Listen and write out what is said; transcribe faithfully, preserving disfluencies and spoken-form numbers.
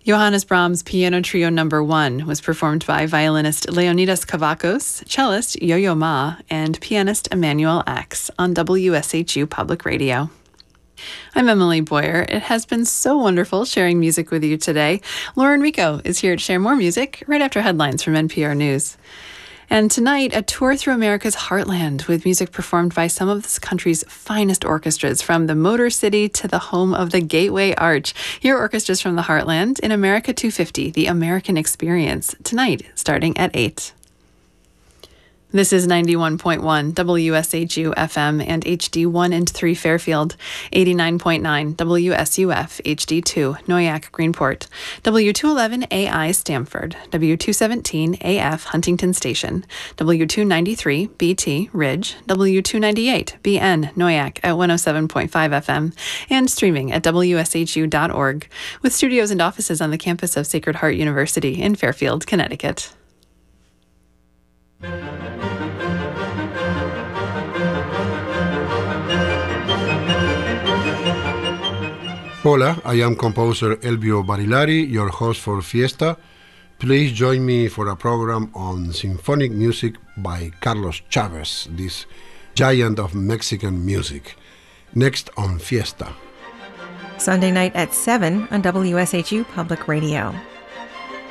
Johannes Brahms' Piano Trio Number One was performed by violinist Leonidas Kavakos, cellist Yo-Yo Ma, and pianist Emmanuel Axe on W S H U Public Radio. I'm Emily Boyer. It has been so wonderful sharing music with you today. Lauren Rico is here to share more music right after headlines from N P R News. And tonight, a tour through America's heartland with music performed by some of this country's finest orchestras, from the Motor City to the home of the Gateway Arch. Hear orchestras from the heartland in America two fifty, The American Experience, tonight starting at eight. This is ninety-one point one W S H U F M and H D one and three Fairfield, eighty-nine point nine W S U F H D two Noyac Greenport, W two eleven A I Stamford, W two seventeen A F Huntington Station, W two ninety-three B T Ridge, W two ninety-eight B N Noyac at one oh seven point five F M, and streaming at W S H U dot org, with studios and offices on the campus of Sacred Heart University in Fairfield, Connecticut. Hola, I am composer Elvio Barilari, your host for Fiesta. Please join me for a program on symphonic music by Carlos Chavez, this giant of Mexican music. Next on Fiesta. Sunday night at seven on W S H U Public Radio.